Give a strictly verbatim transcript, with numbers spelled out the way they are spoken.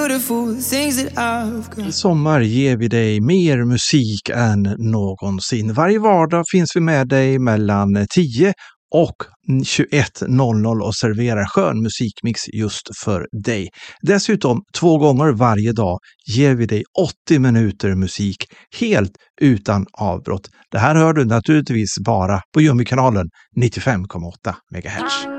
beautiful things that I've got. I sommar ger vi dig mer musik än någonsin. Varje vardag finns vi med dig mellan tio och tjugoett noll noll och serverar skön musikmix just för dig. Dessutom två gånger varje dag ger vi dig åttio minuter musik helt utan avbrott. Det här hör du naturligtvis bara på Jummikanalen nittiofem komma åtta megahertz.